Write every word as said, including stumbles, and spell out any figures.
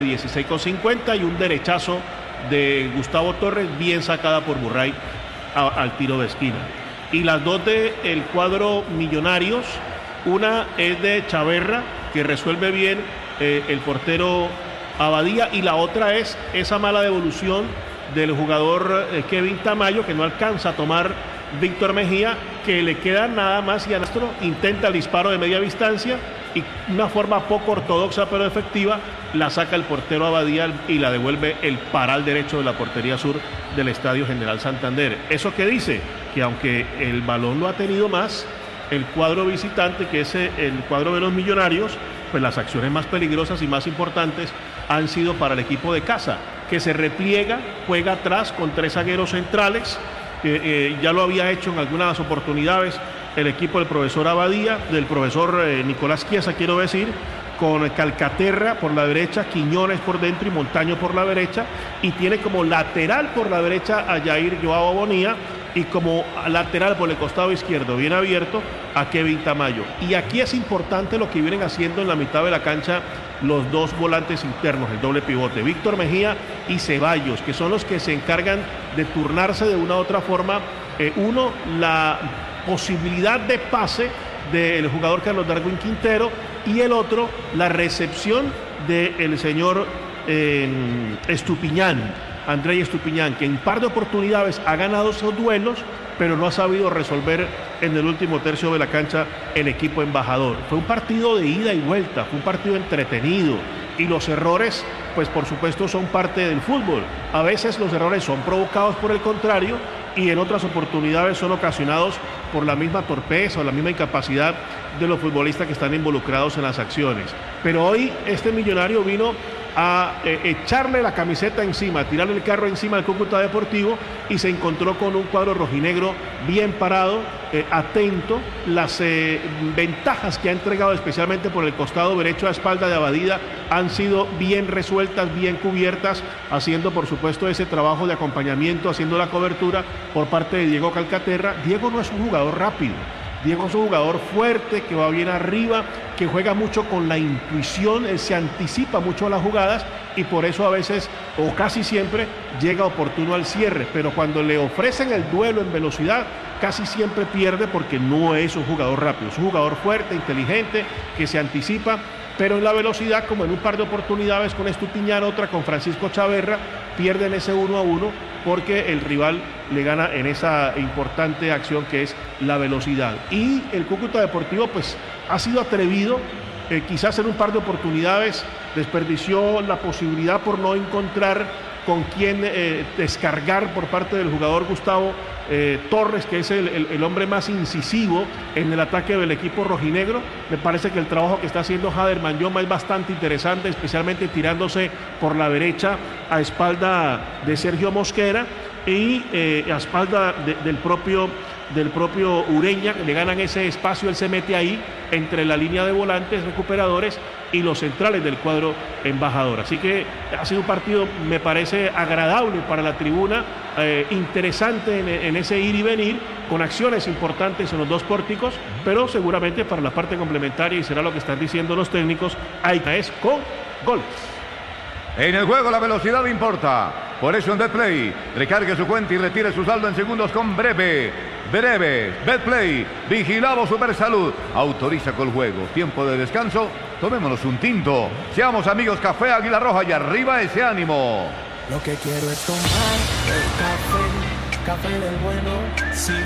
dieciséis con cincuenta y un derechazo de Gustavo Torres bien sacada por Burray a, al tiro de esquina. Y las dos del cuadro Millonarios, una es de Chaverra, que resuelve bien eh, el portero Abadía, y la otra es esa mala devolución del jugador eh, Kevin Tamayo, que no alcanza a tomar Víctor Mejía, que le queda nada más y a nuestro intenta el disparo de media distancia y una forma poco ortodoxa pero efectiva la saca el portero Abadía y la devuelve el paral derecho de la portería sur del Estadio General Santander. ¿Eso qué dice? Que aunque el balón lo ha tenido más el cuadro visitante, que es el cuadro de los Millonarios, pues las acciones más peligrosas y más importantes han sido para el equipo de casa, que se repliega, juega atrás con tres zagueros centrales. Eh, eh, ya lo había hecho en algunas oportunidades el equipo del profesor Abadía, del profesor eh, Nicolás Chiesa, quiero decir, con Calcaterra por la derecha, Quiñones por dentro y Montaño por la derecha, y tiene como lateral por la derecha a Jair Joao Bonilla y como lateral por el costado izquierdo, bien abierto, a Kevin Tamayo. Y aquí es importante lo que vienen haciendo en la mitad de la cancha los dos volantes internos, el doble pivote, Víctor Mejía y Ceballos, que son los que se encargan de turnarse de una u otra forma. Eh, uno, la posibilidad de pase del jugador Carlos Darwin Quintero, y el otro, la recepción del señor eh, Estupiñán, Andrei Estupiñán, que en par de oportunidades ha ganado esos duelos, pero no ha sabido resolver en el último tercio de la cancha el equipo embajador. Fue un partido de ida y vuelta, fue un partido entretenido, y los errores, pues por supuesto, son parte del fútbol. A veces los errores son provocados por el contrario, y en otras oportunidades son ocasionados por la misma torpeza o la misma incapacidad de los futbolistas que están involucrados en las acciones. Pero hoy este Millonario vino a eh, echarle la camiseta encima, a tirarle el carro encima al Cúcuta Deportivo, y se encontró con un cuadro rojinegro bien parado, eh, atento. Las eh, ventajas que ha entregado especialmente por el costado derecho a espalda de Abadía han sido bien resueltas, bien cubiertas, haciendo por supuesto ese trabajo de acompañamiento, haciendo la cobertura por parte de Diego Calcaterra. Diego no es un jugador rápido, Diego es un jugador fuerte, que va bien arriba, que juega mucho con la intuición, él se anticipa mucho a las jugadas y por eso a veces, o casi siempre, llega oportuno al cierre. Pero cuando le ofrecen el duelo en velocidad, casi siempre pierde porque no es un jugador rápido, es un jugador fuerte, inteligente, que se anticipa, pero en la velocidad, como en un par de oportunidades con Estupiñán, otra con Francisco Chaverra, pierden ese uno a uno porque el rival le gana en esa importante acción que es la velocidad. Y el Cúcuta Deportivo pues ha sido atrevido, eh, quizás en un par de oportunidades desperdició la posibilidad por no encontrar con quién eh, descargar por parte del jugador Gustavo eh, Torres, que es el, el, el hombre más incisivo en el ataque del equipo rojinegro. Me parece que el trabajo que está haciendo Jader Manyoma es bastante interesante, especialmente tirándose por la derecha a espalda de Sergio Mosquera y eh, a espalda de, del propio del propio Ureña, que le ganan ese espacio, él se mete ahí entre la línea de volantes recuperadores y los centrales del cuadro embajador. Así que ha sido un partido, me parece, agradable para la tribuna, eh, interesante en, en ese ir y venir, con acciones importantes en los dos pórticos, pero seguramente para la parte complementaria, y será lo que están diciendo los técnicos, hay que es con goles. En el juego la velocidad importa. Por eso en BetPlay, recargue su cuenta y retire su saldo en segundos con Breve. Breve, BetPlay, vigilado Supersalud. Autoriza con el juego. Tiempo de descanso, tomémonos un tinto. Seamos amigos, Café Águila Roja, y arriba ese ánimo. Lo que quiero es tomar el café, café del bueno. Sí.